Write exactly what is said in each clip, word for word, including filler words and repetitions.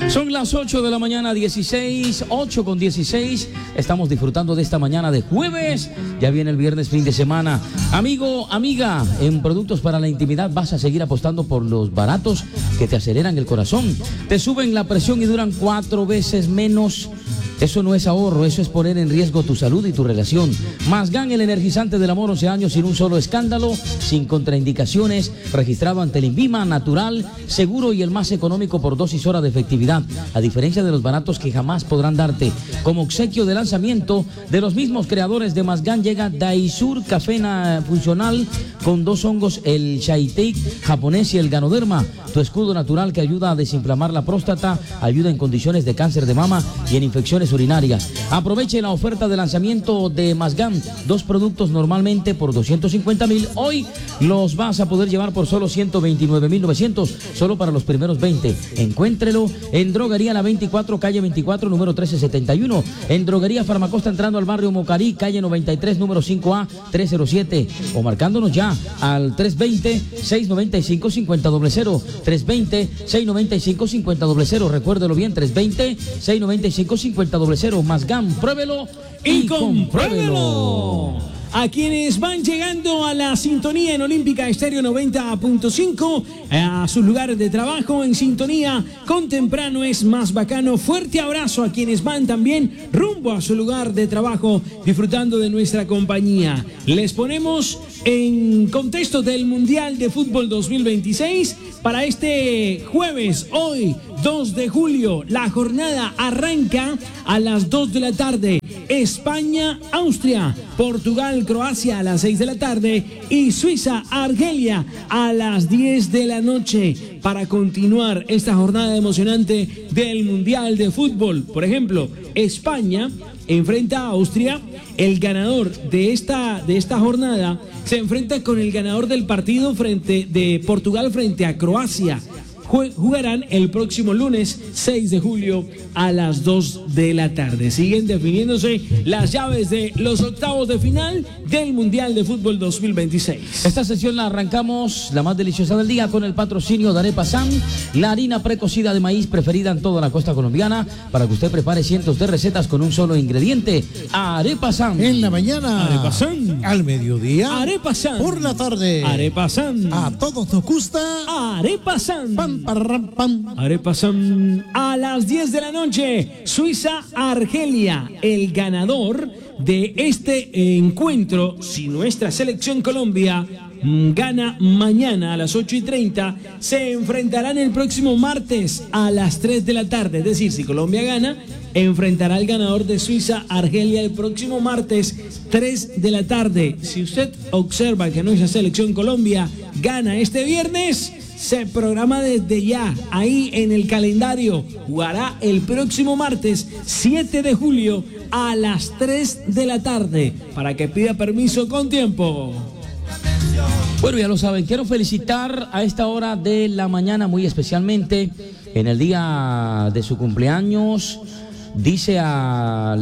Son las ocho de la mañana, dieciséis, ocho con dieciséis. Estamos disfrutando de esta mañana de jueves. Ya viene el viernes, fin de semana. Amigo, amiga, en productos para la intimidad vas a seguir apostando por los baratos que te aceleran el corazón. Te suben la presión y duran cuatro veces menos. Eso no es ahorro, eso es poner en riesgo tu salud y tu relación. Masgan, el energizante del amor, once años sin un solo escándalo, sin contraindicaciones, registrado ante el INVIMA, natural, seguro y el más económico por dosis hora de efectividad, a diferencia de los baratos que jamás podrán darte. Como obsequio de lanzamiento de los mismos creadores de Masgan llega Daisur Café Funcional con dos hongos, el Shaitake japonés y el Ganoderma, tu escudo natural que ayuda a desinflamar la próstata, ayuda en condiciones de cáncer de mama y en infecciones urinarias. Aproveche la oferta de lanzamiento de Masgan, dos productos normalmente por doscientos cincuenta mil, hoy los vas a poder llevar por solo ciento veintinueve mil novecientos, solo para los primeros veinte. Encuéntrelo en Droguería La veinticuatro, calle veinticuatro, número trece setenta y uno, en Droguería Farmacosta entrando al barrio Mocarí, calle noventa y tres, número cinco A trescientos siete, o marcándonos ya al tres veinte, seiscientos noventa y cinco, cincuenta cero cero, tres veinte, seiscientos noventa y cinco, cincuenta cero cero, recuérdelo bien, tres veinte, seiscientos noventa y cinco, cincuenta cero cero, Masgan, pruébelo y, y compruébelo. A quienes van llegando a la sintonía en Olímpica Estéreo noventa punto cinco, a sus lugares de trabajo en sintonía con Temprano es Más Bacano, fuerte abrazo a quienes van también rumbo a su lugar de trabajo disfrutando de nuestra compañía. Les ponemos en contexto del Mundial de Fútbol dos mil veintiséis para este jueves, hoy dos de julio. La jornada arranca a las dos de la tarde. España, Austria, Portugal, Croacia a las seis de la tarde y Suiza, Argelia a las diez de la noche para continuar esta jornada emocionante del Mundial de Fútbol. Por ejemplo, España enfrenta a Austria. El ganador de esta, de esta jornada se enfrenta con el ganador del partido frente de Portugal frente a Croacia. Jugarán el próximo lunes seis de julio a las dos de la tarde. Siguen definiéndose las llaves de los octavos de final del Mundial de Fútbol dos mil veintiséis. Esta sesión la arrancamos, la más deliciosa del día, con el patrocinio de Arepa San, la harina precocida de maíz preferida en toda la costa colombiana, para que usted prepare cientos de recetas con un solo ingrediente. Arepa San. En la mañana. Arepa San. Al mediodía. Arepa San. Por la tarde. Arepa San. A todos nos gusta. Arepa San. Pam, parram, pam. Arepa San. A las diez de la noche, Suiza, Argelia. El ganador de este encuentro, si nuestra selección Colombia gana mañana a las ocho y treinta, se enfrentarán el próximo martes a las tres de la tarde. Es decir, si Colombia gana, enfrentará al ganador de Suiza, Argelia, el próximo martes, tres de la tarde. Si usted observa que nuestra selección Colombia gana este viernes, se programa desde ya, ahí en el calendario. Jugará el próximo martes, siete de julio, a las tres de la tarde, para que pida permiso con tiempo. Bueno, ya lo saben, quiero felicitar a esta hora de la mañana, muy especialmente en el día de su cumpleaños. Dice a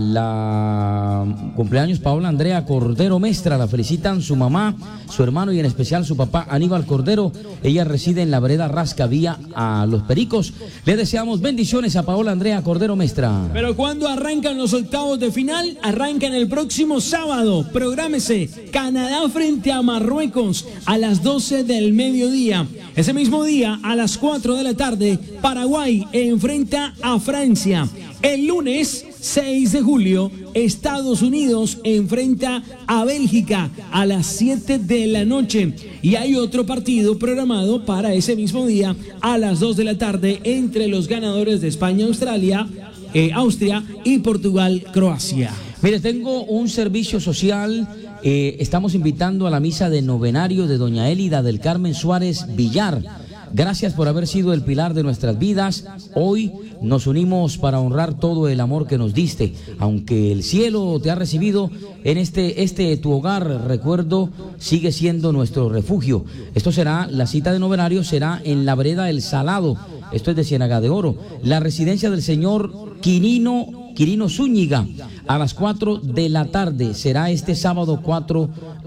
la cumpleaños Paola Andrea Cordero Mestra, la felicitan su mamá, su hermano y en especial su papá Aníbal Cordero. Ella reside en la vereda Rasca, vía a Los Pericos. Le deseamos bendiciones a Paola Andrea Cordero Mestra. Pero cuando arrancan los octavos de final, arrancan el próximo sábado. Prográmese, Canadá frente a Marruecos a las doce del mediodía. Ese mismo día, a las cuatro de la tarde, Paraguay enfrenta a Francia. El lunes seis de julio, Estados Unidos enfrenta a Bélgica a las siete de la noche. Y hay otro partido programado para ese mismo día a las dos de la tarde entre los ganadores de España, Australia, eh, Austria y Portugal, Croacia. Mire, tengo un servicio social. Eh, estamos invitando a la misa de novenario de doña Élida del Carmen Suárez Villar. Gracias por haber sido el pilar de nuestras vidas. Hoy nos unimos para honrar todo el amor que nos diste. Aunque el cielo te ha recibido, en este, este tu hogar, recuerdo, sigue siendo nuestro refugio. Esto será, la cita de novenario será en la vereda El Salado. Esto es de Ciénaga de Oro. La residencia del señor Quirino, Quirino Zúñiga, a las cuatro de la tarde. Será este sábado cuatro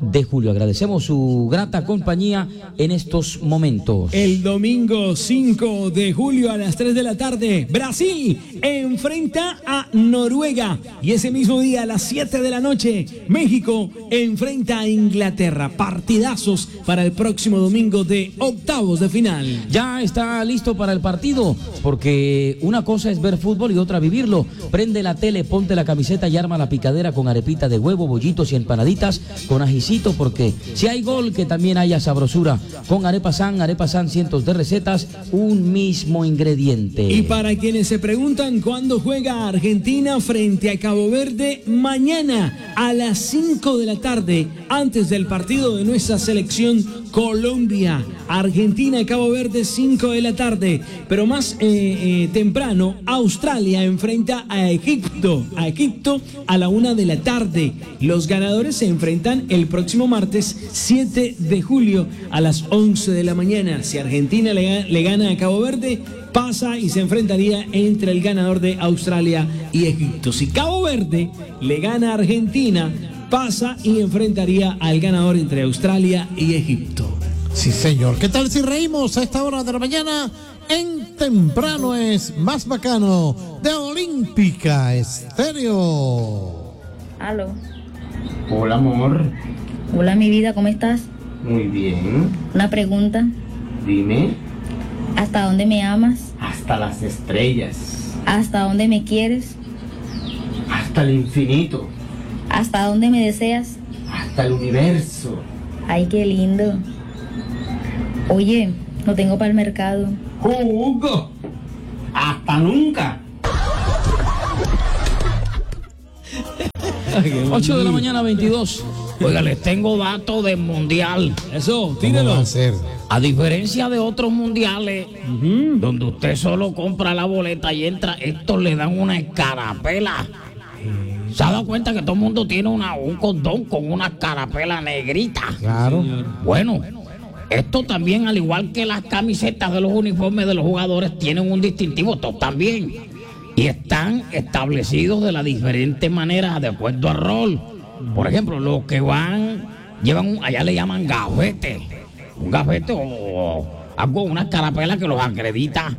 de julio. Agradecemos su grata compañía en estos momentos. El domingo cinco de julio a las tres de la tarde, Brasil enfrenta a Noruega. Y ese mismo día a las siete de la noche, México enfrenta a Inglaterra. Partidazos para el próximo domingo de octavos de final. Ya está listo para el partido, porque una cosa es ver fútbol y otra vivirlo. Prende la tele, ponte la camiseta y arma la picadera con arepita de huevo, bollitos y empanaditas con ajicito, porque si hay gol, que también haya sabrosura. Con Arepa San, Arepa San, cientos de recetas, un mismo ingrediente. Y para quienes se preguntan cuándo juega Argentina frente a Cabo Verde, mañana a las cinco de la tarde, antes del partido de nuestra selección Colombia. Argentina y Cabo Verde, cinco de la tarde. Pero más eh, eh, temprano, Australia enfrenta a Egipto. A Egipto a la una de la tarde. Los ganadores se enfrentan el próximo martes siete de julio a las once de la mañana. Si Argentina le, le gana a Cabo Verde, pasa y se enfrentaría entre el ganador de Australia y Egipto. Si Cabo Verde le gana a Argentina, pasa y enfrentaría al ganador entre Australia y Egipto. Sí, señor. ¿Qué tal si reímos a esta hora de la mañana? En Temprano es Más Bacano de Olímpica Estéreo. Aló. Hola, amor. Hola, mi vida, ¿cómo estás? Muy bien. Una pregunta. Dime. ¿Hasta dónde me amas? Hasta las estrellas. ¿Hasta dónde me quieres? Hasta el infinito. ¿Hasta dónde me deseas? Hasta el universo. Ay, qué lindo. Oye, no tengo para el mercado. ¡Jugo! ¡Hasta nunca! ocho de la mañana, veintidós. Oiga, les tengo datos del mundial. Eso, ¿Cómo va tíralo. a ser? A diferencia de otros mundiales, uh-huh, donde usted solo compra la boleta y entra, estos le dan una escarapela. ¿Se ha dado cuenta que todo el mundo tiene una, un condón con una escarapela negrita? Claro. Bueno, esto también, al igual que las camisetas de los uniformes de los jugadores, tienen un distintivo, estos también. Y están establecidos de las diferentes maneras de acuerdo al rol. Por ejemplo, los que van, llevan un, allá le llaman gafete. Un gafete o algo, una escarapela que los acredita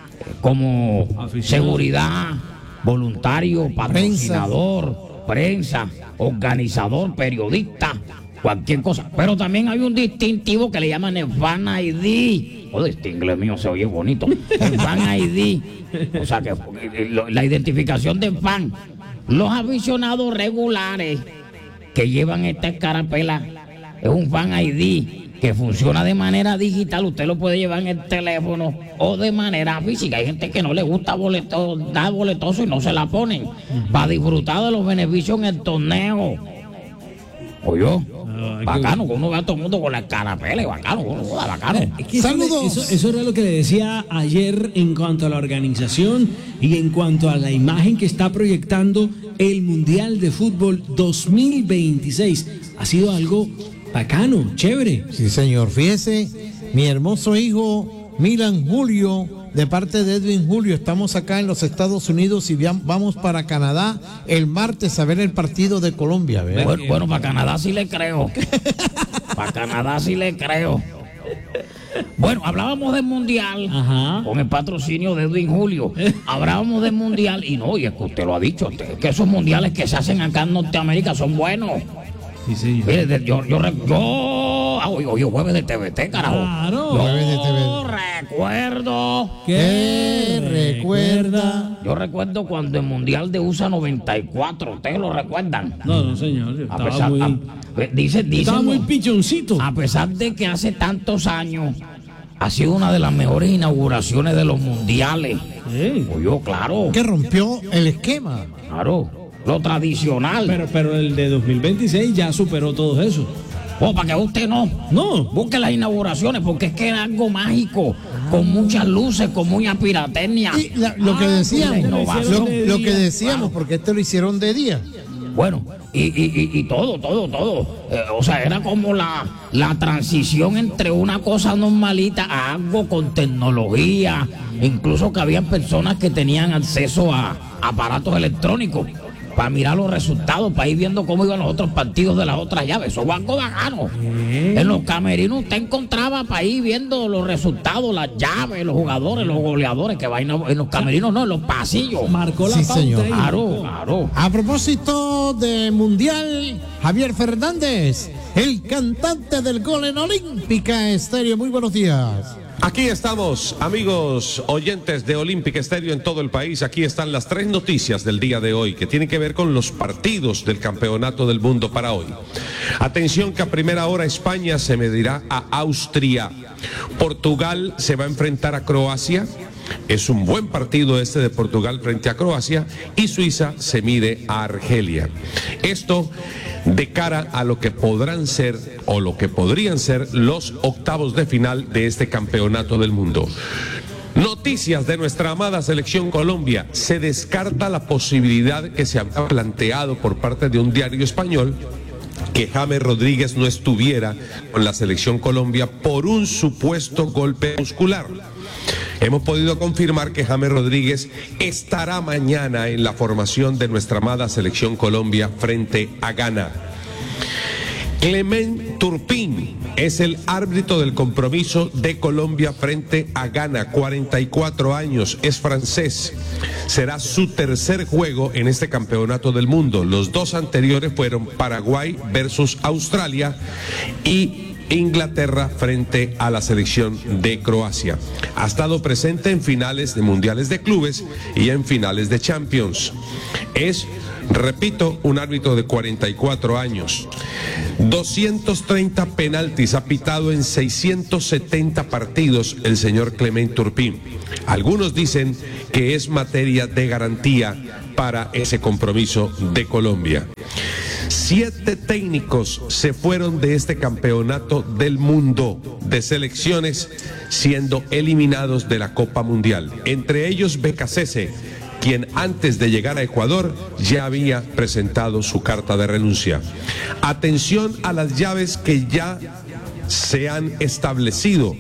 como seguridad, voluntario, patrocinador, prensa, organizador, periodista, cualquier cosa. Pero también hay un distintivo que le llaman el Fan I D. Joder, este inglés mío se oye bonito. El Fan I D. O sea que la identificación del fan. Los aficionados regulares que llevan esta escarapela es un Fan I D que funciona de manera digital. Usted lo puede llevar en el teléfono o de manera física. Hay gente que no le gusta boleto, dar boletoso y no se la ponen, uh-huh, para disfrutar de los beneficios en el torneo. Oye, bacano, que uno ve a todo el mundo con la escarapela, bacano, uno, bacano. Es que Saludos. Eso, eso era lo que le decía ayer en cuanto a la organización y en cuanto a la imagen que está proyectando el Mundial de Fútbol dos mil veintiséis. Ha sido algo bacano, chévere. Sí, señor. Fíjese, mi hermoso hijo Milan Julio, de parte de Edwin Julio, estamos acá en los Estados Unidos y vamos para Canadá el martes a ver el partido de Colombia. ¿Verdad? Bueno, bueno, para Canadá sí le creo. Para Canadá sí le creo. Bueno, hablábamos del mundial, ajá, con el patrocinio de Edwin Julio. Hablábamos del mundial y no, y es que usted lo ha dicho, que esos mundiales que se hacen acá en Norteamérica son buenos. Sí, señor. Mire, yo, yo, yo, ah, hoy, hoy jueves de T V T, carajo. Claro. Yo jueves de T V T. recuerdo. ¿Qué recuerda? Yo recuerdo cuando el Mundial de U S A noventa y cuatro, ¿ustedes lo recuerdan? No, no, señor. Yo a estaba pesar, muy, a, dice, dice, estaba muy pichoncito. A pesar de que hace tantos años ha sido una de las mejores inauguraciones de los mundiales. Sí. Oye, claro. Que rompió el esquema. Claro. Lo tradicional. Pero, pero el de dos mil veintiséis ya superó todo eso. Oh, para que usted no. No. Busque las inauguraciones, porque es que era algo mágico, con muchas luces, con mucha pirotecnia. Y la, lo, ah, que decíamos, lo, de lo día. que decíamos, Claro. porque este lo hicieron de día. Bueno, y, y, y, y todo, todo, todo. Eh, o sea, era como la, la transición entre una cosa normalita a algo con tecnología. Incluso que habían personas que tenían acceso a aparatos electrónicos. para mirar los resultados, para ir viendo cómo iban los otros partidos de las otras llaves. Eso es algo bacano. ¿Eh? En los camerinos usted encontraba para ir viendo los resultados, las llaves, los jugadores, los goleadores, que vayan en los camerinos, no, en los pasillos. Marcó la Sí, pauta señor. ahí. Claro, claro. A propósito de Mundial, Javier Fernández, el cantante del gol en Olímpica Estéreo. Muy buenos días. Aquí estamos, amigos oyentes de Olímpica Estéreo en todo el país. Aquí están las tres noticias del día de hoy que tienen que ver con los partidos del Campeonato del Mundo para hoy. Atención que a primera hora España se medirá a Austria. Portugal se va a enfrentar a Croacia. Es un buen partido este de Portugal frente a Croacia. Y Suiza se mide a Argelia. Esto de cara a lo que podrán ser o lo que podrían ser los octavos de final de este Campeonato del Mundo. Noticias de nuestra amada selección Colombia. Se descarta la posibilidad que se había planteado por parte de un diario español que James Rodríguez no estuviera con la selección Colombia por un supuesto golpe muscular. Hemos podido confirmar que James Rodríguez estará mañana en la formación de nuestra amada selección Colombia frente a Ghana. Clement Turpin es el árbitro del compromiso de Colombia frente a Ghana, cuarenta y cuatro años, es francés. Será su tercer juego en este campeonato del mundo. Los dos anteriores fueron Paraguay versus Australia y Inglaterra frente a la selección de Croacia. Ha estado presente en finales de mundiales de clubes y en finales de Champions. Es, repito, un árbitro de cuarenta y cuatro años. doscientos treinta penaltis ha pitado en seiscientos setenta partidos el señor Clement Turpin. Algunos dicen que es materia de garantía para ese compromiso de Colombia. Siete técnicos se fueron de este campeonato del mundo de selecciones siendo eliminados de la Copa Mundial. Entre ellos Becasese, quien antes de llegar a Ecuador ya había presentado su carta de renuncia. Atención a las llaves que ya se han establecido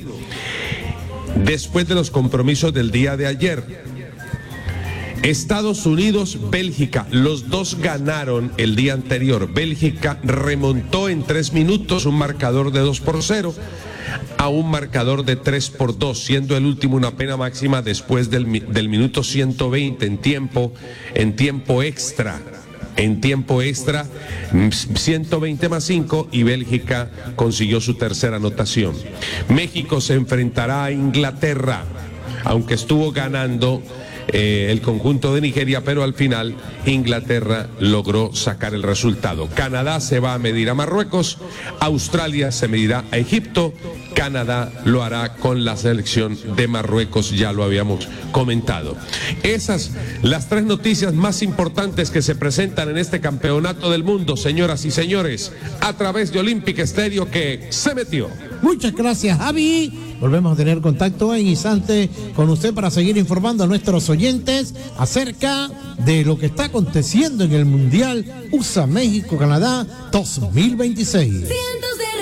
después de los compromisos del día de ayer. Estados Unidos, Bélgica, los dos ganaron el día anterior. Bélgica remontó en tres minutos un marcador de dos por cero a un marcador de tres por dos, siendo el último una pena máxima después del, del minuto ciento veinte en tiempo, en tiempo extra. En tiempo extra, ciento veinte más cinco y Bélgica consiguió su tercera anotación. México se enfrentará a Inglaterra, aunque estuvo ganando Eh, el conjunto de Nigeria, pero al final Inglaterra logró sacar el resultado. Canadá se va a medir a Marruecos, Australia se medirá a Egipto, Canadá lo hará con la selección de Marruecos, ya lo habíamos comentado. Esas las tres noticias más importantes que se presentan en este campeonato del mundo, señoras y señores, a través de Olímpica Estéreo que se metió. Muchas gracias, Javi. Volvemos a tener contacto en instante con usted para seguir informando a nuestros oyentes acerca de lo que está aconteciendo en el Mundial U S A México-Canadá dos mil veintiséis.